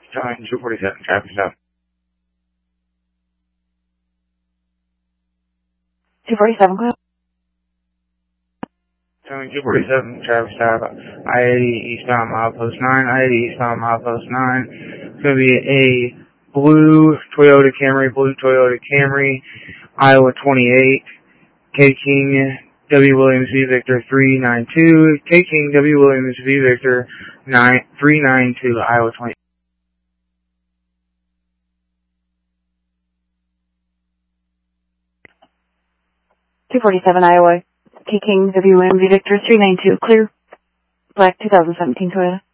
Showing 247, traffic stop. 247, clear. Showing 247, traffic stop. I-80 eastbound milepost 9, I-80 eastbound milepost 9. It's going to be a blue Toyota Camry, Iowa 28, K King W Williams V Victor 392, K King W Williams V Victor 392, Iowa 28. .247 Iowa, K King W M V Victor 392, clear. Black 2017 Toyota.